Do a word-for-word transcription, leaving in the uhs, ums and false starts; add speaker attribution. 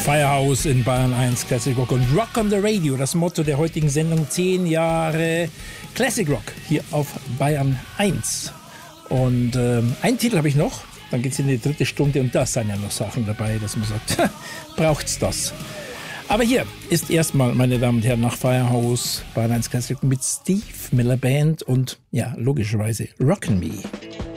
Speaker 1: Firehouse in Bayern eins Classic Rock und Rock on the Radio, das Motto der heutigen Sendung, zehn Jahre Classic Rock hier auf Bayern eins. Und ähm, einen Titel habe ich noch, dann geht es in die dritte Stunde und da sind ja noch Sachen dabei, dass man sagt, braucht's das. Aber hier ist erstmal, meine Damen und Herren, nach Firehouse Bayern eins Classic mit Steve Miller Band und ja, logischerweise Rockin' Me.